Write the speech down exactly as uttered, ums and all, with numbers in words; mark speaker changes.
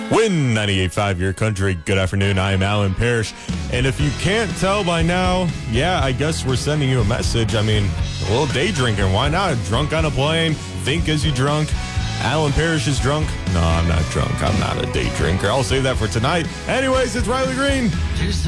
Speaker 1: Win ninety-eight point five Your Country. Good afternoon. I am Alan Parrish. And if you can't tell by now, yeah, I guess we're sending you a message. I mean, a little day drinking. Why not? Drunk on a plane. Think as you drunk. Alan Parrish is drunk. No, I'm not drunk. I'm not a day drinker. I'll save that for tonight. Anyways, it's Riley Green.